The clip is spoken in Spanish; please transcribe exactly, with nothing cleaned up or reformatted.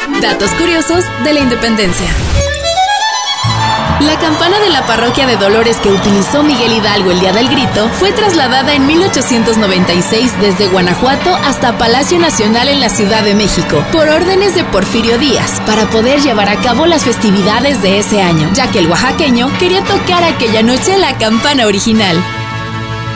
Datos curiosos de la independencia. La campana de la parroquia de Dolores que utilizó Miguel Hidalgo el día del grito fue trasladada en mil ochocientos noventa y seis desde Guanajuato hasta Palacio Nacional en la Ciudad de México por órdenes de Porfirio Díaz para poder llevar a cabo las festividades de ese año, ya que el oaxaqueño quería tocar aquella noche la campana original.